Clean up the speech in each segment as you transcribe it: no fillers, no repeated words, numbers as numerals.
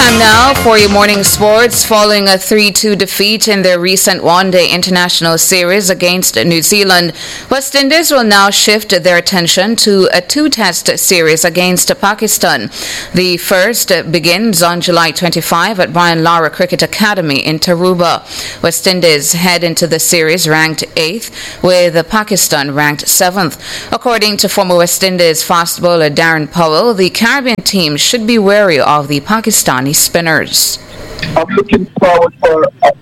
Time now for your morning sports. Following a 3-2 defeat in their recent one-day international series against New Zealand, West Indies will now shift their attention to a two-test series against Pakistan. The first begins on July 25 at Brian Lara Cricket Academy in Tarouba. West Indies head into the series ranked 8th, with Pakistan ranked 7th. According to former West Indies fast bowler Darren Powell, the Caribbean team should be wary of the Pakistani spinners. I'm looking forward for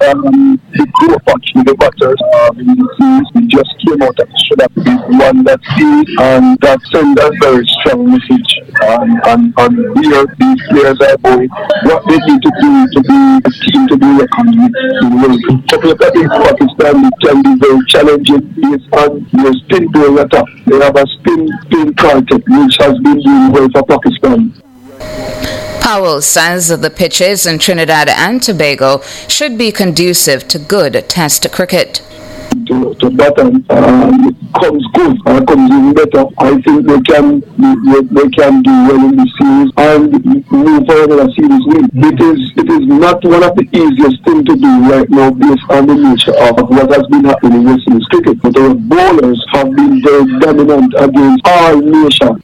the growth actually, the batters in the series. We just came out of should have been one that sees and that sends a very strong message and where these players are going, what they need to do to be a team to be reckoned with in the world. Couple of things Pakistan can be very challenging based on their spin bowling attack. They have a spin quartet which has been doing well for Pakistan. Powell says the pitches in Trinidad and Tobago should be conducive to good test cricket. To batter, it comes good, comes even better. I think they can do well in the series and move forward in a series win. It is not one of the easiest things to do right now based on the nature of what has been happening in West Indies cricket. But our bowlers have been very dominant against all nations.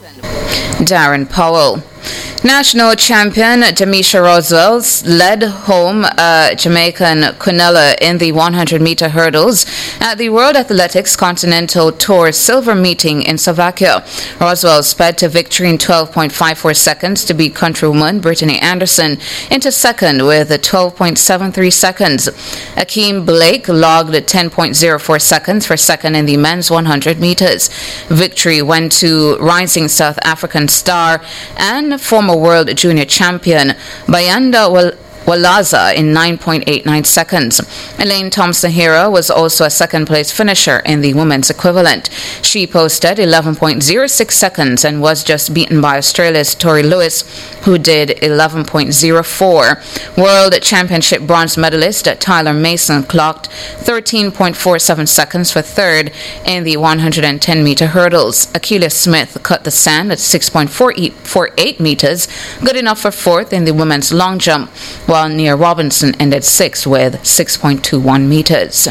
Darren Powell. National champion Jamisha Roswell led home Jamaican Quinella in the 100-meter hurdles at the World Athletics Continental Tour Silver Meeting in Slovakia. Roswell sped to victory in 12.54 seconds to beat countrywoman Brittany Anderson into second with 12.73 seconds. Akeem Blake logged 10.04 seconds for second in the men's 100 meters. Victory went to rising South African star and former world junior champion Bayanda Walaza in 9.89 seconds. Elaine Thompson-Hero was also a second-place finisher in the women's equivalent. She posted 11.06 seconds and was just beaten by Australia's Tori Lewis, who did 11.04. World Championship bronze medalist Tyler Mason clocked 13.47 seconds for third in the 110-meter hurdles. Akeelia Smith cut the sand at 6.48 meters, good enough for fourth in the women's long jump, while Nia Robinson ended sixth with 6.21 meters.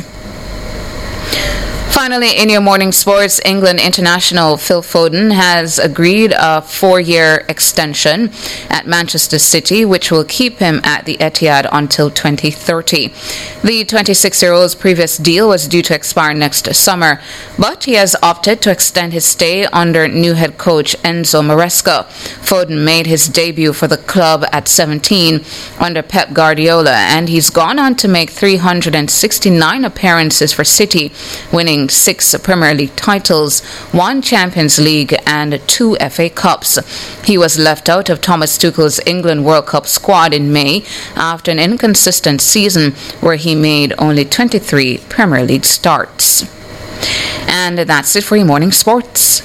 Finally, in your morning sports, England international Phil Foden has agreed a 4-year extension at Manchester City, which will keep him at the Etihad until 2030. The 26-year-old's previous deal was due to expire next summer, but he has opted to extend his stay under new head coach Enzo Maresca. Foden made his debut for the club at 17 under Pep Guardiola, and he's gone on to make 369 appearances for City, winning 6 Premier League titles, 1 Champions League and 2 FA Cups. He was left out of Thomas Tuchel's England World Cup squad in May after an inconsistent season where he made only 23 Premier League starts. And that's it for your morning sports.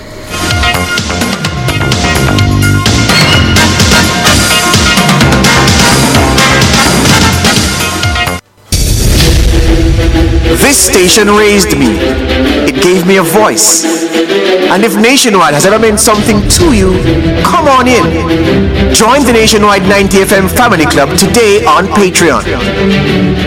This station raised me. It gave me a voice. And if Nationwide has ever meant something to you, come on in. Join the Nationwide 90 FM Family Club today on Patreon.